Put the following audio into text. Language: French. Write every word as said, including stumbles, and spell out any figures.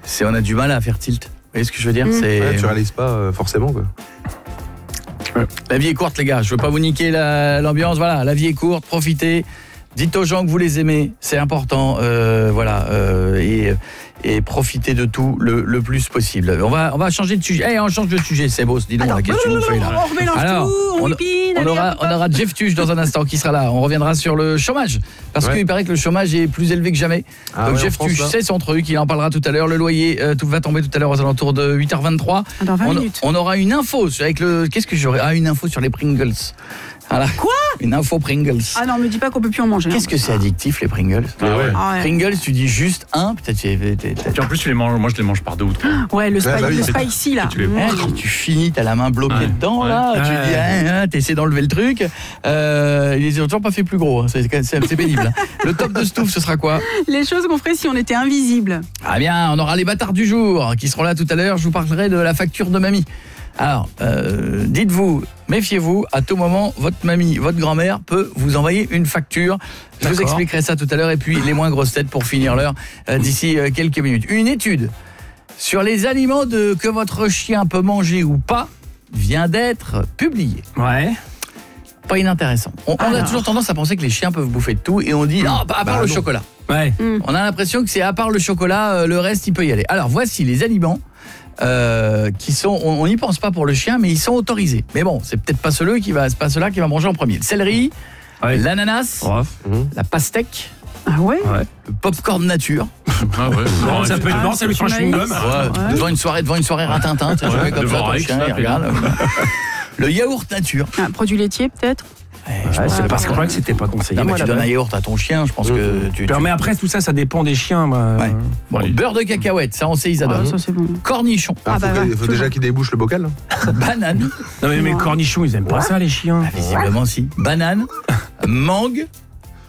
c'est on a du mal à faire tilt. Vous voyez ce que je veux dire? Mmh. C'est... Ouais, tu réalises pas euh, forcément quoi. La vie est courte les gars, je veux pas vous niquer la, l'ambiance, voilà, la vie est courte, profitez. Dites aux gens que vous les aimez, c'est important, euh, voilà, euh, et, et profitez de tout le, le plus possible. On va, on va changer de sujet. Eh, on change de sujet, c'est beau, dis donc, Alors, qu'est-ce que tu nous fais là? on remélange Alors, tout, on, on, épine, on allez, aura, hop, on aura Jeff Tuche dans un instant qui sera là. On reviendra sur le chômage, parce Ouais. qu'il paraît que le chômage est plus élevé que jamais. Ah Donc ouais, Jeff en France, Tuche, là. c'est son truc, il en parlera tout à l'heure. Le loyer euh, tout va tomber tout à l'heure aux alentours de huit heures vingt-trois. Dans vingt on, minutes. on aura une info avec le... Qu'est-ce que j'aurai? Ah, une info sur les Pringles. Voilà. Quoi? Une info Pringles. Ah non, me dis pas qu'on peut plus en manger. Qu'est-ce que c'est addictif les Pringles? Ah ouais. Ah ouais. Pringles, tu dis juste un, peut-être tu t'es- t'es- t'es- Puis en plus, tu les manges, moi je les mange par deux ou trois. Ouais, le, spi- Ouais, bah oui, le c'est- spicy là. tu les- Mmh. Hein, tu, tu finis, t'as la main bloquée Ouais, dedans ouais. là, tu Ouais. dis hein, hein, t'essaies d'enlever le truc. Euh, ils ont toujours pas fait plus gros, hein, c'est, c'est, c'est pénible. Hein. Le top de Stouff, ce sera quoi? Les choses qu'on ferait si on était invisible. Ah bien, on aura les bâtards du jour qui seront là tout à l'heure. Je vous parlerai de la facture de mamie. Alors, euh, dites-vous, méfiez-vous, à tout moment, votre mamie, votre grand-mère peut vous envoyer une facture. Je vous D'accord. expliquerai ça tout à l'heure. Et puis, les moins grosses têtes pour finir l'heure euh, d'ici euh, quelques minutes. Une étude sur les aliments de, que votre chien peut manger ou pas vient d'être publiée. Ouais. Pas inintéressant. On, on a Alors. toujours tendance à penser que les chiens peuvent bouffer de tout et on dit, ah, bah, à part Bah le non. chocolat. Ouais. On a l'impression que c'est à part le chocolat, euh, le reste, il peut y aller. Alors, voici les aliments euh, qui sont, on n'y pense pas pour le chien, mais ils sont autorisés. Mais bon, c'est peut-être pas celui qui va, c'est pas ceux-là qui va manger en premier. Le céleri, Ouais. l'ananas, Oh. la pastèque, Ah ouais? Ouais. le popcorn nature. Ah ouais. Non, ça peut être Ah, bon, ça lui c'est fera un du chewing-gum. maïs. Ouais, devant une soirée, devant une soirée ratintin, tu sais, je fais comme ça, devant ton Rex, chien, là, il puis- regarde. Le yaourt nature. Un produit laitier peut-être? Ouais, je Ouais, pense c'est que- parce qu'on croyait que c'était pas conseillé. Non, mais moi, tu donnes un là-bas. yaourt à ton chien, je pense que tu... tu- Mais après, tout ça, ça dépend des chiens. moi. Ouais. Bon, Ouais. beurre de cacahuète, ça on sait, ils adorent. Ah, ça c'est bon. Cornichon, Ah, Ah, faut, bah, que- ouais, faut toujours. déjà qu'il débouche le bocal. hein. banane, Non, mais mes cornichons, ils aiment pas ça, les chiens. visiblement si, banane, mangue,